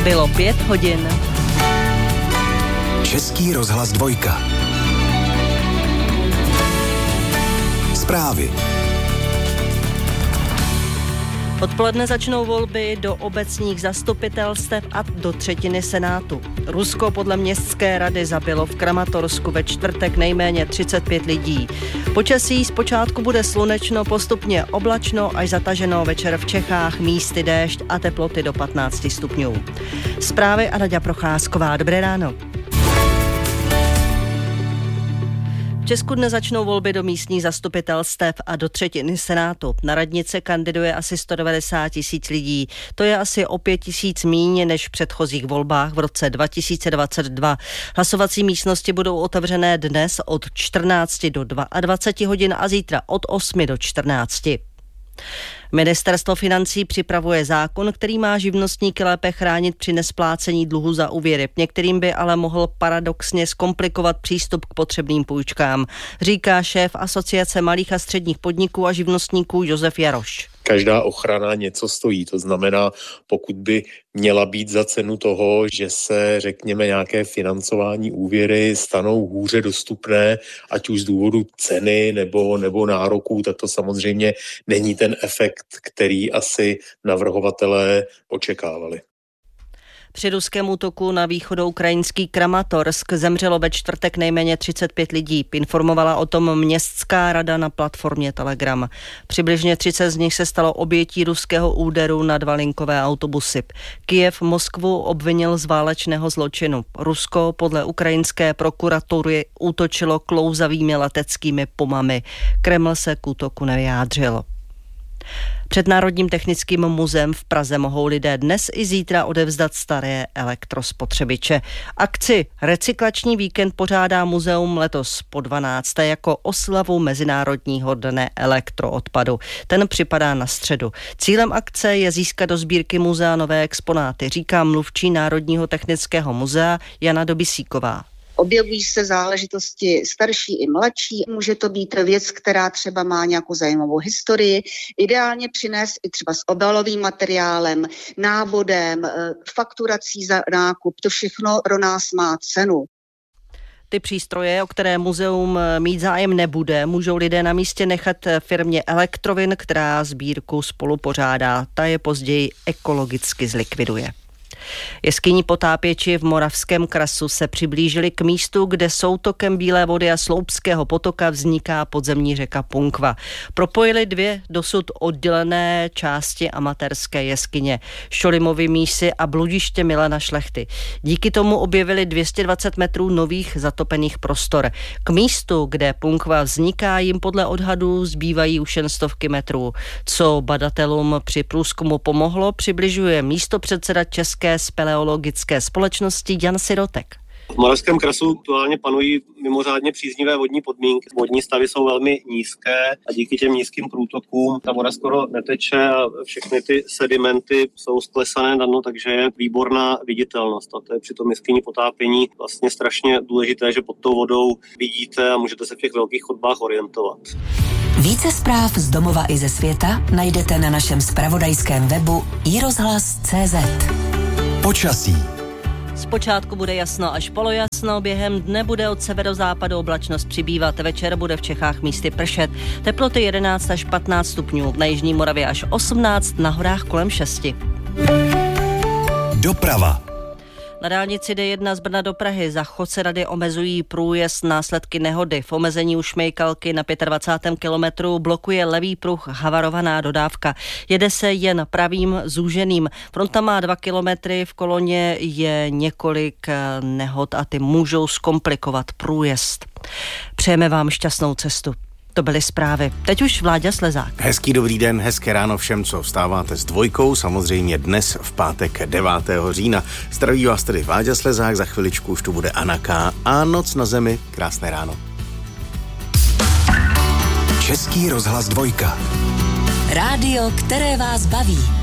Bylo 5 hodin. Český rozhlas 2. Zprávy. Odpoledne začnou volby do obecních zastupitelstev a do třetiny Senátu. Rusko podle městské rady zabilo v Kramatorsku ve čtvrtek nejméně 35 lidí. Počasí zpočátku bude slunečno, postupně oblačno až zataženo, večer v Čechách místy déšť a teploty do 15 stupňů. Zprávy a Naďa Procházková. Dobré ráno. V Česku dnes začnou volby do místních zastupitelstev a do třetiny Senátu. Na radnice kandiduje asi 190 000 lidí. To je asi o 5 000 míň než v předchozích volbách v roce 2022. Hlasovací místnosti budou otevřené dnes od 14 do 22 hodin a zítra od 8 do 14. Ministerstvo financí připravuje zákon, který má živnostníky lépe chránit při nesplácení dluhu za úvěry. Některým by ale mohl paradoxně zkomplikovat přístup k potřebným půjčkám, říká šéf Asociace malých a středních podniků a živnostníků Josef Jaroš. Každá ochrana něco stojí, to znamená, pokud by měla být za cenu toho, že se, řekněme, nějaké financování úvěry stanou hůře dostupné, ať už z důvodu ceny nebo nároků, tak to samozřejmě není ten efekt, který asi navrhovatelé očekávali. Při ruském útoku na východoukrajinský Kramatorsk zemřelo ve čtvrtek nejméně 35 lidí. Informovala o tom městská rada na platformě Telegram. Přibližně 30 z nich se stalo obětí ruského úderu na 2 linkové autobusy. Kyjev Moskvu obvinil z válečného zločinu. Rusko podle ukrajinské prokuratury útočilo klouzavými leteckými pomami. Kreml se k útoku nevyjádřil. Před Národním technickým muzeem v Praze mohou lidé dnes i zítra odevzdat staré elektrospotřebiče. Akci Recyklační víkend pořádá muzeum letos po 12. jako oslavu Mezinárodního dne elektroodpadu. Ten připadá na středu. Cílem akce je získat do sbírky muzea nové exponáty, říká mluvčí Národního technického muzea Jana Dobisíková. Objevují se záležitosti starší i mladší. Může to být věc, která třeba má nějakou zajímavou historii. Ideálně přinést i třeba s obalovým materiálem, nábodem, fakturací za nákup. To všechno pro nás má cenu. Ty přístroje, o které muzeum mít zájem nebude, můžou lidé na místě nechat firmě Elektrovin, která sbírku spolupořádá. Ta je později ekologicky zlikviduje. Jeskyní potápěči v Moravském krasu se přiblížili k místu, kde soutokem Bílé vody a Sloupského potoka vzniká podzemní řeka Punkva. Propojili 2 dosud oddělené části amatérské jeskyně, Šolimovy mísy a bludiště Milana Šlechty. Díky tomu objevili 220 metrů nových zatopených prostor. K místu, kde Punkva vzniká, jim podle odhadů zbývají už jen stovky metrů. Co badatelům při průzkumu pomohlo, přibližuje místopředseda České speleologické společnosti Jan Sirotek. V Moravském krasu aktuálně panují mimořádně příznivé vodní podmínky. Vodní stavy jsou velmi nízké a díky těm nízkým průtokům ta voda skoro neteče a všechny ty sedimenty jsou sklesané na dno, takže je výborná viditelnost. A to je při tom jeskyni potápění vlastně strašně důležité, že pod tou vodou vidíte a můžete se v těch velkých chodbách orientovat. Více zpráv z domova i ze světa najdete na našem zpravodajském webu iRozhlas.cz. Počasí. Zpočátku bude jasno až polojasno, během dne bude od severozápadu oblačnost přibývat, večer bude v Čechách místy pršet, teploty 11 až 15 stupňů, na jižní Moravě až 18, na horách kolem 6. Doprava. Na dálnici D1 z Brna do Prahy za Chodce-Rady omezují průjezd následky nehody. V omezení u Šmejkalky na 25. kilometru blokuje levý pruh havarovaná dodávka. Jede se jen pravým zúženým. Fronta má 2 kilometry, v koloně je několik nehod a ty můžou zkomplikovat průjezd. Přejeme vám šťastnou cestu. To byly zprávy. Teď už Vláďa Slezák. Hezký dobrý den, hezké ráno všem, co vstáváte s 2, samozřejmě dnes v pátek 9. října. Zdraví vás tedy Vláďa Slezák, za chviličku už tu bude Anna K. a Noc na zemi. Krásné ráno. Český rozhlas 2. Rádio, které vás baví.